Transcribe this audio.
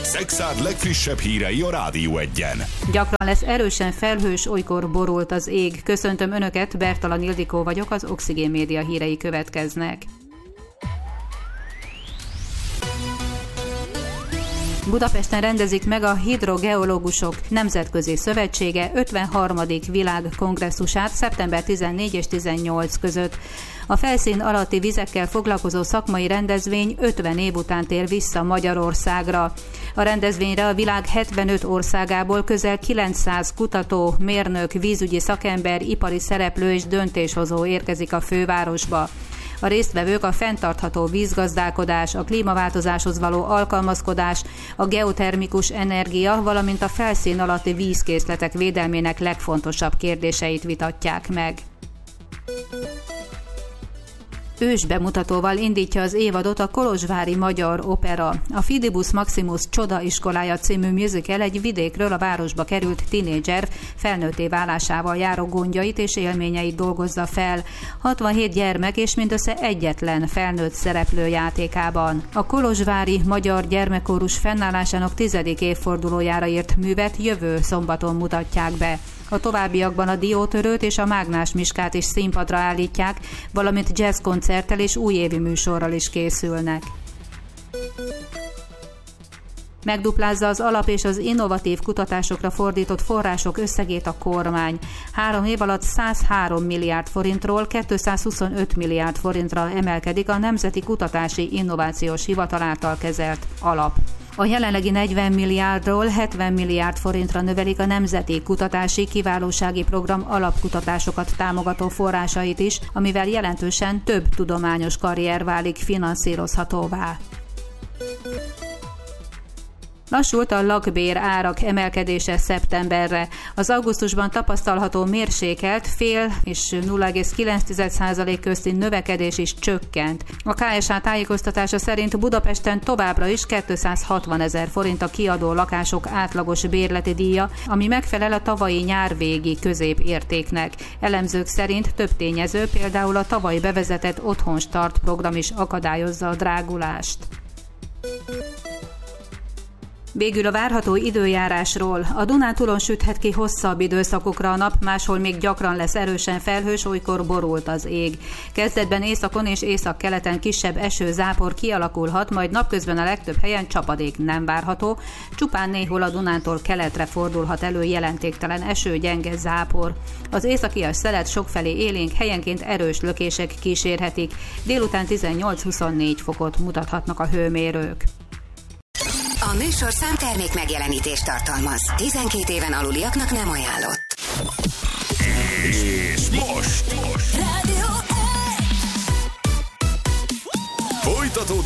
Szekszárd legfrissebb hírei a Rádió Egyen. Gyakran lesz erősen felhős, olykor borult az ég. Köszöntöm Önöket, Bertalan Ildikó vagyok, az Oxigén Média hírei következnek. Budapesten rendezik meg a Hidrogeológusok Nemzetközi Szövetsége 53. világkongresszusát szeptember 14 és 18 között. A felszín alatti vizekkel foglalkozó szakmai rendezvény 50 év után tér vissza Magyarországra. A rendezvényre a világ 75 országából közel 900 kutató, mérnök, vízügyi szakember, ipari szereplő és döntéshozó érkezik a fővárosba. A résztvevők a fenntartható vízgazdálkodás, a klímaváltozáshoz való alkalmazkodás, a geotermikus energia, valamint a felszín alatti vízkészletek védelmének legfontosabb kérdéseit vitatják meg. Ősbemutatóval indítja az évadot a kolozsvári Magyar Opera. A Fidibus Maximus Csodaiskolája című musical egy vidékről a városba került tinédzser felnőtté válásával járó gondjait és élményeit dolgozza fel. 67 gyermek és mindössze egyetlen felnőtt szereplő játékában. A kolozsvári Magyar Gyermekkórus fennállásának 10. évfordulójára írt művet jövő szombaton mutatják be. A továbbiakban a Diótörőt és a Mágnás Miskát is színpadra állítják, valamint jazzkoncerttel és újévi műsorral is készülnek. Megduplázza az alap és az innovatív kutatásokra fordított források összegét a kormány. 3 év alatt 103 milliárd forintról 225 milliárd forintra emelkedik a Nemzeti Kutatási Innovációs Hivatal által kezelt alap. A jelenlegi 40 milliárdról 70 milliárd forintra növelik a Nemzeti Kutatási Kiválósági Program alapkutatásokat támogató forrásait is, amivel jelentősen több tudományos karrier válik finanszírozhatóvá. Lassult a lakbér árak emelkedése szeptemberre. Az augusztusban tapasztalható mérsékelt fél és 0,9% közti növekedés is csökkent. A KSH tájékoztatása szerint Budapesten továbbra is 260 000 forint a kiadó lakások átlagos bérleti díja, ami megfelel a tavalyi nyár végi középértéknek. Elemzők szerint több tényező, például a tavaly bevezetett Otthon Start program is akadályozza a drágulást. Végül a várható időjárásról. A Dunántúlon süthet ki hosszabb időszakokra a nap, máshol még gyakran lesz erősen felhős, olykor borult az ég. Kezdetben északon és északkeleten kisebb eső-zápor kialakulhat, majd napközben a legtöbb helyen csapadék nem várható, csupán néhol a Dunántól keletre fordulhat elő jelentéktelen eső, gyenge zápor. Az északias szelet sokfelé élénk, helyenként erős lökések kísérhetik. Délután 18-24 fokot mutathatnak a hőmérők. A műsorszám termék megjelenítést tartalmaz. 12 éven aluliaknak nem ajánlott.